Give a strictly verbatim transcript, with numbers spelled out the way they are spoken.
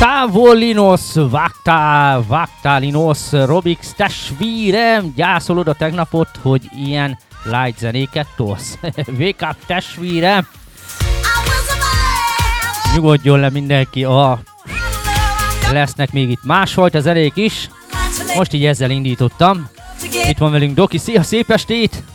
Távolinos, vágtál, vágtál Linos, Robix testvérem, gyászolod a tegnapot, hogy ilyen light zenéket tolsz. Wake up testvérem! Nyugodjon le mindenki, a... lesznek még itt másfajta zenék is. Most így ezzel indítottam. Itt van velünk Doki, szia, szép estét!